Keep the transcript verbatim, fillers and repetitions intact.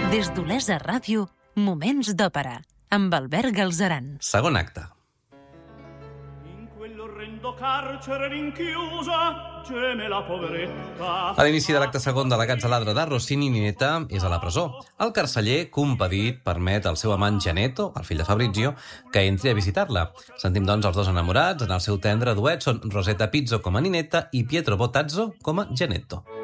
Des d'Olesa Ràdio, Moments d'Òpera, amb Albert Galzeran. Segon acte. A l'inici de l'acte segon de La Gazzaladra de Rossini, Ninetta és a la presó. El carceller, compadit, permet al seu amant Gianetto, el fill de Fabrizio, que entri a visitar-la. Sentim, doncs, els dos enamorats en el seu tendre duet. Són Rosetta Pizzo com a Ninetta i Pietro Bottazzo com a Gianetto.